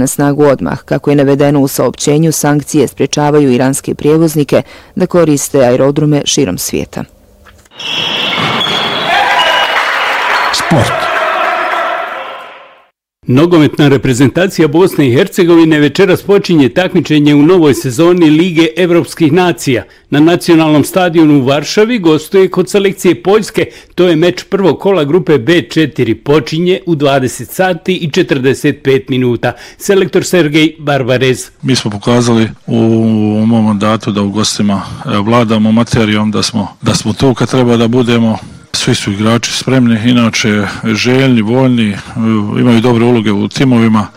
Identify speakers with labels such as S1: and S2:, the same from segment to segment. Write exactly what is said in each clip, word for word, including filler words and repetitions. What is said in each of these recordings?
S1: na snagu odmah. Kako je navedeno u saopćenju, sankcije sprečavaju iranske prijevoznike da koriste aerodrome širom svijeta.
S2: Sport.
S3: Nogometna reprezentacija Bosne i Hercegovine večeras počinje takmičenje u novoj sezoni Lige evropskih nacija. Na nacionalnom stadionu u Varšavi gostuje kod selekcije Poljske. To je meč prvog kola grupe be četiri. Počinje u dvadeset sati i četrdeset pet minuta. Selektor Sergej Barbarez.
S4: Mi smo pokazali u mom mandatu da u gostima vladamo materijom, da smo, da smo tu kad treba da budemo. Svi su igrači spremni, inače željni, voljni, imaju dobre uloge u timovima,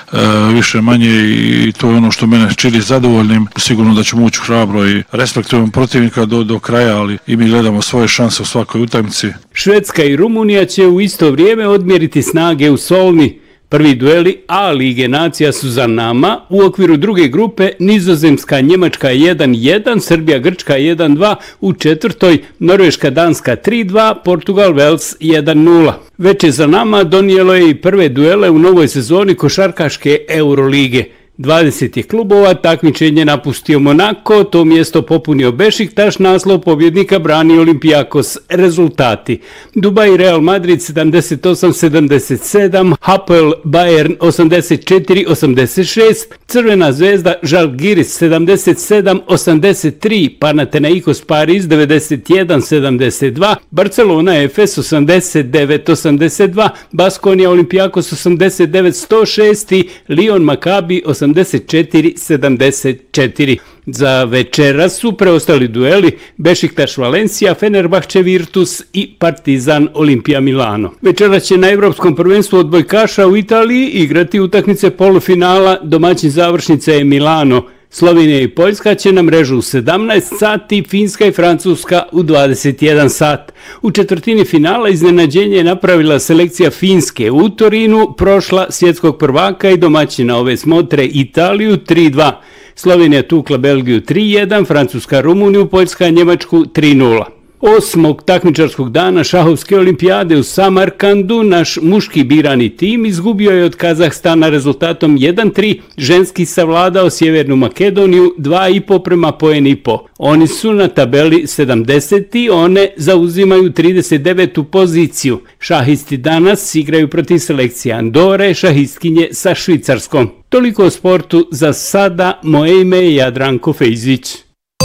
S4: više manje, i to je ono što mene čini zadovoljnim. Sigurno da ćemo ući hrabro i respektujemo protivnika do, do kraja, ali i mi gledamo svoje šanse u svakoj utakmici.
S3: Švedska i Rumunija će u isto vrijeme odmjeriti snage u Solni. Prvi dueli A Lige nacija su za nama. U okviru druge grupe Nizozemska Njemačka jedan jedan, Srbija Grčka jedan dva, u četvrtoj Norveška Danska tri dva, Portugal Vels jedan nula. Već je za nama donijelo je i prve duele u novoj sezoni košarkaške Eurolige. dvadeset je klubova, takmičenje napustio Monako, to mjesto popunio Bešiktaš, naslov pobjednika brani Olympiakos. Rezultati: Dubai Real Madrid sedamdeset osam sedamdeset sedam, Hapoel Bayern osamdeset četiri osamdeset šest, Crvena zvezda Žalgiris sedamdeset sedam osamdeset tri, Panathinaikos Pariz devedeset jedan sedamdeset dva, Barcelona Efes osamdeset devet osamdeset dva, Baskonia Olympiakos osamdeset devet sto šest i Lyon Maccabi osamdeset četiri sedamdeset četiri. Za večeras su preostali dueli Bešiktaš Valencija, Fenerbahče Virtus i Partizan Olimpija Milano. Večeras će na Evropskom prvenstvu odbojkaša u Italiji igrati utakmice polufinala, domaćin završnice je Milano. Slovenija i Poljska će na mrežu u sedamnaest sati, Finska i Francuska u dvadeset jedan sat. U četvrtini finala iznenađenje je napravila selekcija Finske. U Torinu prošla svjetskog prvaka i domaćina ove smotre Italiju tri dva. Slovenija tukla Belgiju tri jedan, Francuska Rumuniju, Poljska Njemačku tri nula. Osmog takmičarskog dana šahovske olimpijade u Samarkandu naš muški birani tim izgubio je od Kazahstana rezultatom jedan tri, ženski savladao Sjevernu Makedoniju dva i po prema poen i po. Oni su na tabeli sedamdeseti, one zauzimaju trideset devetu poziciju. Šahisti danas igraju protiv selekcije Andore, šahistkinje sa Švicarskom. Toliko o sportu za sada, moje ime je Jadranko Fejzić.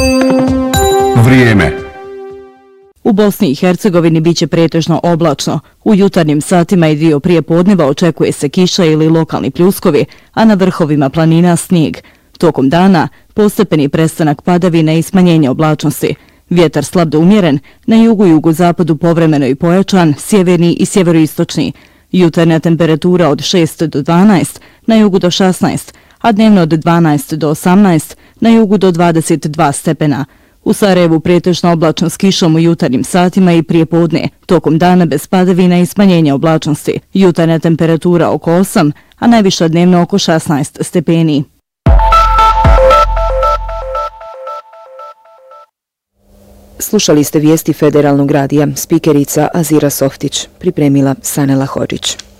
S2: Vrijeme.
S5: U Bosni i Hercegovini biće pretežno oblačno. U jutarnjim satima i dio prije podneva očekuje se kiša ili lokalni pljuskovi, a na vrhovima planina snijeg. Tokom dana postepeni prestanak padavina i smanjenje oblačnosti. Vjetar slab do umjeren, na jugu i jugozapadu povremeno i pojačan, sjeverni i sjeveroistočni. Jutarnja temperatura od šest do dvanaest, na jugu do šesnaest, a dnevno od dvanaest do osamnaest, na jugu do dvadeset dva stepena. U Sarajevu pretežno oblačno s kišom u jutarnjim satima i prije podne, tokom dana bez padavina i smanjenja oblačnosti. Jutarnja temperatura oko osam, a najviša dnevno oko šesnaest stepeni.
S1: Slušali ste vijesti Federalnog radija, spikerica Azira Softić, pripremila Sanela Hodžić.